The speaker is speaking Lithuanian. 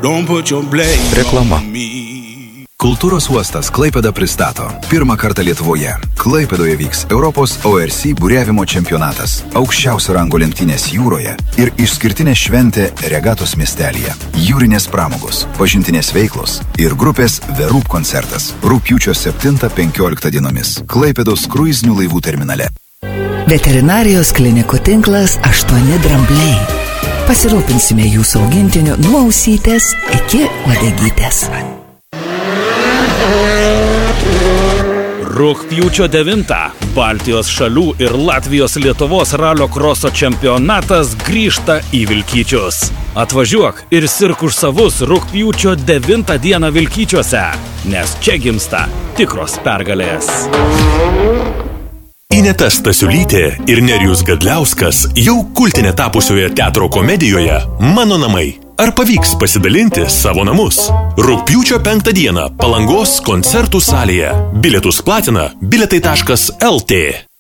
Reklama. Kultūros uostas Klaipėda pristato. Pirmą kartą Lietuvoje. Klaipėdoje vyks Europos ORC buriavimo čempionatas. Aukščiausio rango lenktynės jūroje ir išskirtinė šventė regatos miestelyje. Jūrinės pramogos, pažintinės veiklos ir grupės The Roop koncertas. Rugpjūčio 7-15 dienomis. Klaipėdos kruizinių laivų terminale. Veterinarijos klinikų tinklas 8 drambliai. Pasirūpinsime jūsų augintiniu nuo ausytės iki uodegytės. Rugpjūčio 9 Baltijos šalių ir Latvijos Lietuvos ralio kroso čempionatas grįžta į Vilkyčius. Atvažiuok ir sirk už savus rugpjūčio 9 dieną Vilkyčiuose, nes čia gimsta tikros pergalės. Ineta Stasiulytė ir Nerijus Gadliauskas jau kultinė tapusioje teatro komedijoje Mano namai. Ar pavyks pasidalinti savo namus? Rugpjūčio 5 dieną Palangos koncertų salėje. Bilietus platina bilietai.lt.